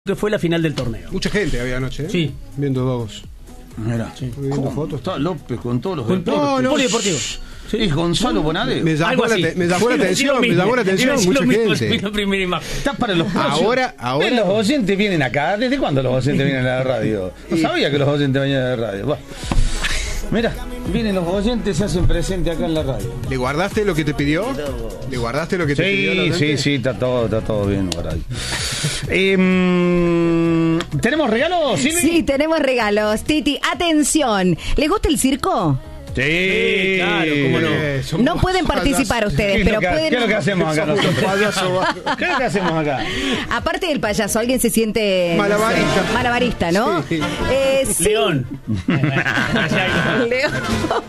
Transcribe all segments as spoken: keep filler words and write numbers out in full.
que fue la final del torneo. Mucha gente había anoche, ¿eh? Sí. Viendo dos. Mira, Sí. viendo fotos. Está López con todos los deportes. No, no. Polideportivo. Sí. Es Gonzalo Bonadeo. Me llamó, la, me llamó la atención, me llamó la atención mucha gente. La primera imagen. Está para los próximos. Ahora, ahora. Ven, los oyentes vienen acá. ¿Desde cuándo los oyentes vienen a la radio? No sabía que los oyentes venían a la radio. Bueno. Mira, vienen los oyentes, se hacen presentes acá en la radio. ¿Le guardaste lo que te pidió? ¿Le guardaste lo que te pidió? Sí, sí, sí, está todo, está todo bien guardado. eh, ¿Tenemos regalos, Silvi? Sí, tenemos regalos. Titi, atención. ¿Les gusta el circo? Sí, Sí, claro, cómo no. Eh, somos No pueden participar payasos. ustedes, ¿Qué es, pero lo que, pueden... ¿Qué es lo que hacemos acá Somos nosotros? payasos. ¿Qué es lo que hacemos acá? Aparte del payaso, alguien se siente... no Malabarista. sé, malabarista, ¿no? Sí. Eh, sí. León. León.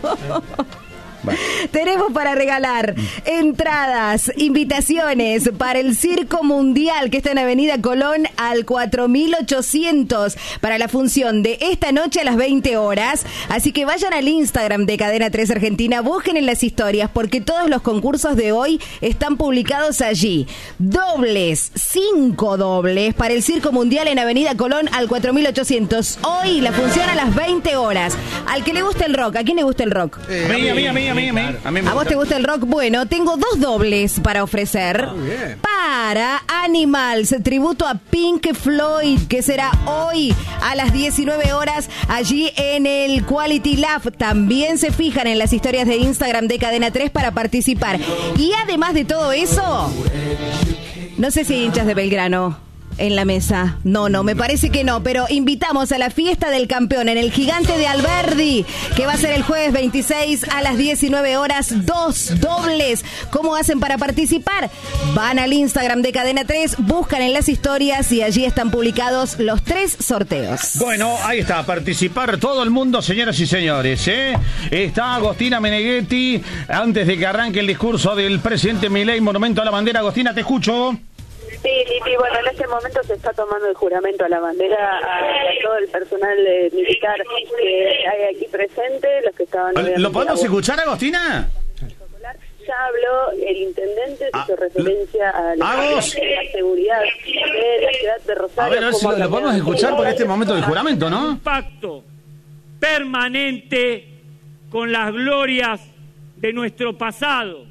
Tenemos para regalar entradas, invitaciones para el Circo Mundial que está en Avenida Colón al cuatro mil ochocientos para la función de esta noche a las veinte horas. Así que vayan al Instagram de Cadena tres Argentina, busquen en las historias porque todos los concursos de hoy están publicados allí. Dobles, cinco dobles para el Circo Mundial en Avenida Colón al cuatro mil ochocientos. Hoy la función a las veinte horas. Al que le gusta el rock, ¿a quién le gusta el rock? Eh, A mí, a mí, a mí, a mí, a mí. A, mí me ¿A vos gusta. te gusta el rock? Bueno, tengo dos dobles para ofrecer. Muy bien. Para Animals, tributo a Pink Floyd, que será hoy a las diecinueve horas allí en el Quality Lab. También se fijan en las historias de Instagram de Cadena tres para participar. Y además de todo eso, no sé si hay hinchas de Belgrano en la mesa. No, no, me parece que no, pero invitamos a la fiesta del campeón en el Gigante de Alberdi, que va a ser el jueves veintiséis a las diecinueve horas, dos dobles. ¿Cómo hacen para participar? Van al Instagram de Cadena tres, buscan en las historias y allí están publicados los tres sorteos. Bueno, ahí está, a participar todo el mundo, señoras y señores, ¿eh? Está Agostina Meneghetti, antes de que arranque el discurso del presidente Milei, Monumento a la Bandera. Agostina, te escucho. Sí, Liti, bueno, en este momento se está tomando el juramento a la bandera a, a todo el personal eh, militar que hay aquí presente, los que estaban... ¿Lo podemos a... escuchar, Agostina? Ya habló el intendente, Ah, hizo referencia a la, Agos. la seguridad de la ciudad de A Rosario. ver, a ver si cómo lo, lo podemos cambiaron escuchar por todo. este momento del juramento, ¿no? Un pacto permanente con las glorias de nuestro pasado,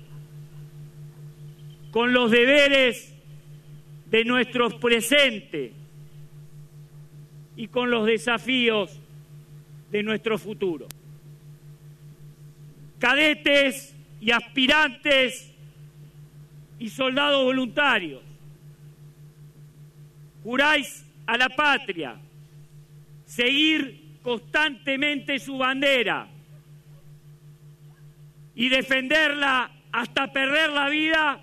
con los deberes de nuestro presente y con los desafíos de nuestro futuro. Cadetes y aspirantes y soldados voluntarios, juráis a la patria seguir constantemente su bandera y defenderla hasta perder la vida.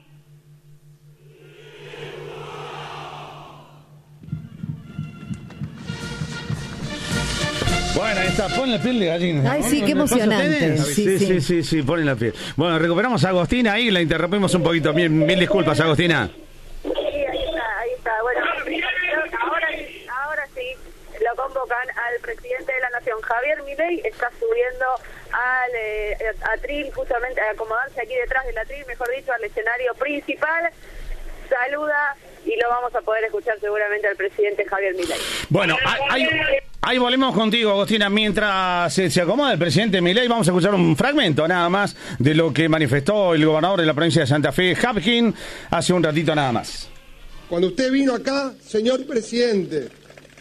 Bueno, ahí está, ponen la piel de gallina. Ay, sí, qué ¿Les pasa a emocionante. ustedes? Sí, Sí, sí. sí, sí, sí, ponen la piel. Bueno, recuperamos a Agostina ahí, la interrumpimos un poquito. Mil, mil disculpas, Agostina. Sí, ahí está, ahí está. Bueno, ahora, ahora sí lo convocan al presidente de la Nación. Javier Milei está subiendo al eh, atril, justamente a acomodarse aquí detrás del atril, mejor dicho, al escenario principal. Saluda y lo vamos a poder escuchar seguramente al presidente Javier Milei. Bueno, ahí, ahí volvemos contigo, Agostina. Mientras se, se acomoda el presidente Milei, vamos a escuchar un fragmento nada más de lo que manifestó el gobernador de la provincia de Santa Fe, Hapkin, hace un ratito nada más. Cuando usted vino acá, señor presidente,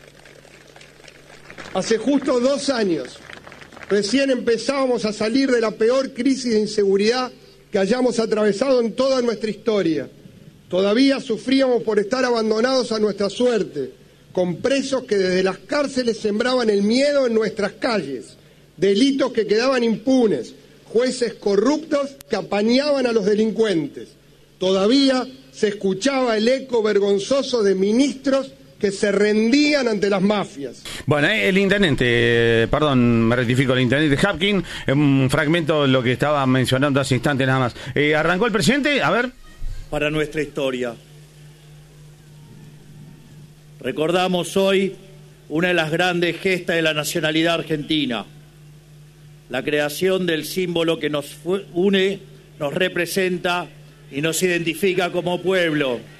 hace justo dos años, recién empezábamos a salir de la peor crisis de inseguridad que hayamos atravesado en toda nuestra historia. Todavía sufríamos por estar abandonados a nuestra suerte, con presos que desde las cárceles sembraban el miedo en nuestras calles, delitos que quedaban impunes, jueces corruptos que apañaban a los delincuentes. Todavía se escuchaba el eco vergonzoso de ministros que se rendían ante las mafias. Bueno, el intendente, eh, perdón, me rectifico, el intendente Hapkin, un fragmento de lo que estaba mencionando hace instantes nada más. Eh, ¿Arrancó el presidente? A ver. Para nuestra historia. Recordamos hoy una de las grandes gestas de la nacionalidad argentina, la creación del símbolo que nos une, nos representa y nos identifica como pueblo,